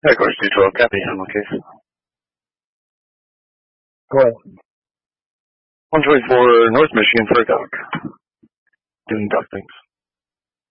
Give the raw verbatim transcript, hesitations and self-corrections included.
Yeah, of course, two twelve, copy, I'm okay. Go ahead. one twenty-four North Michigan for a dock. Doing dock things.